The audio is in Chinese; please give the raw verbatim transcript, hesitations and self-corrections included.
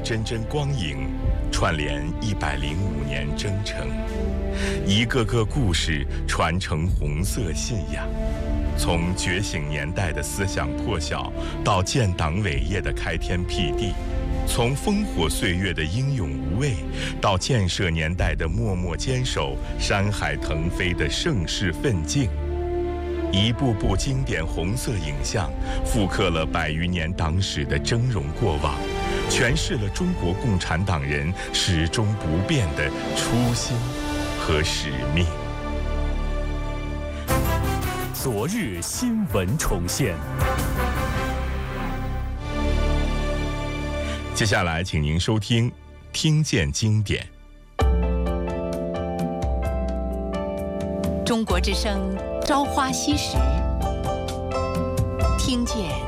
帧帧光影，串联一百零五年征程，一个个故事传承红色信仰。从觉醒年代的思想破晓，到建党伟业的开天辟地；从烽火岁月的英勇无畏，到建设年代的默默坚守、山海腾飞的盛世奋进。一部部经典红色影像，复刻了百余年党史的峥嵘过往，诠释了中国共产党人始终不变的初心和使命。 昨日新闻重现。 接下来，请您收听《听见经典》。 中国之声《朝花夕拾》，听见